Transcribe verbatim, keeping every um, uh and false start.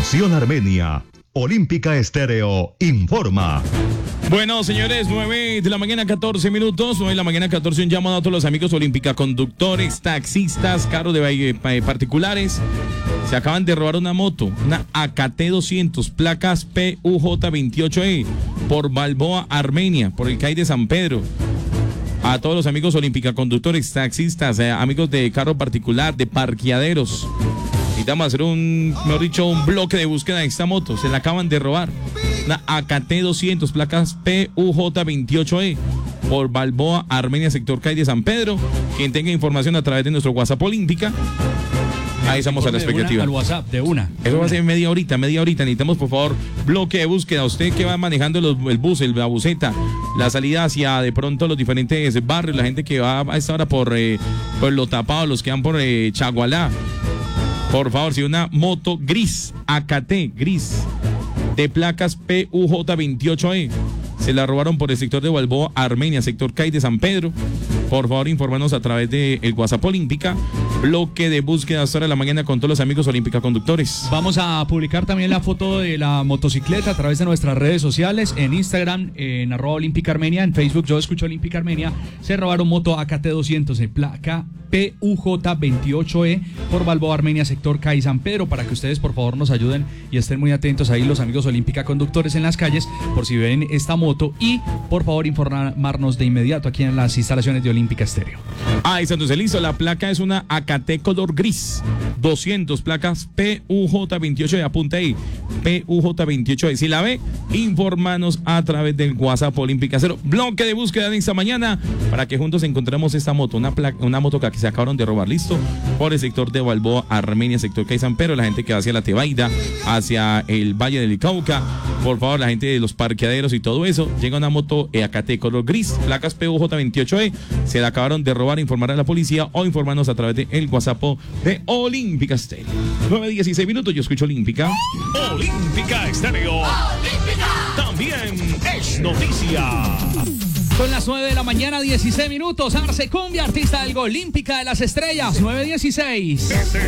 Estación Armenia. Olímpica Estéreo informa. Bueno, señores, nueve de la mañana, catorce minutos. nueve de la mañana, catorce. Un llamado a todos los amigos Olímpica, conductores, taxistas, carros de eh, particulares. Se acaban de robar una moto, una A K T doscientos, placas P U J veintiocho E, por Balboa, Armenia, por el C A I de San Pedro. A todos los amigos Olímpica, conductores, taxistas, eh, amigos de carro particular, de parqueaderos. Necesitamos hacer un, mejor dicho, un bloque de búsqueda de esta moto. Se la acaban de robar. Una A K T doscientos, placas P U J veintiocho E, por Balboa, Armenia, sector C A I de San Pedro. Quien tenga información a través de nuestro WhatsApp Olímpica. Ahí estamos a la expectativa. Al WhatsApp, de una. Eso va a ser media horita, media horita. Necesitamos, por favor, bloque de búsqueda. Usted que va manejando los, el bus, el, la buseta, la salida hacia de pronto los diferentes barrios, la gente que va a esta hora por, eh, por Lo Tapado, los que van por eh, Chagualá. Por favor, si una moto gris, A K T, gris, de placas P U J veintiocho E, se la robaron por el sector de Balboa, Armenia, sector C A I de San Pedro. Por favor, infórmanos a través del de WhatsApp Olímpica. Bloque de búsqueda hasta hora de la mañana con todos los amigos Olímpica conductores. Vamos a publicar también la foto de la motocicleta a través de nuestras redes sociales, en Instagram, en arroba Olímpica Armenia, en Facebook Yo Escucho Olímpica Armenia. Se robaron moto A K T doscientos en placa P U J veintiocho E por Balboa, Armenia, sector C A I San Pedro, para que ustedes por favor nos ayuden y estén muy atentos ahí los amigos Olímpica conductores en las calles por si ven esta moto, y por favor informarnos de inmediato aquí en las instalaciones de Olímpica Estéreo. Ah, está entonces listo. La placa es una A K T color gris, doscientos, placas P U J veintiocho E, apunta ahí, P U J veintiocho E. Si la ve, informarnos a través del WhatsApp Olímpica Cero. Bloque de búsqueda de esta mañana para que juntos encontremos esta moto, una placa, una moto que se acabaron de robar, listo, por el sector de Balboa, Armenia, sector C A I San Pedro. La gente que va hacia la Tebaida, hacia el Valle del Cauca, por favor, la gente de los parqueaderos y todo eso, llega una moto A K T color gris, placas P U J veintiocho E, se la acabaron de robar. Informar a la policía o informarnos a través del de WhatsApp de Olímpica Estéreo. nueve dieciséis minutos, yo escucho Olímpica. Olímpica Estéreo. Olímpica. También es noticia. Son las nueve de la mañana, dieciséis minutos. Arce Cumbia, artista del Olímpica de las Estrellas, nueve dieciséis. Desde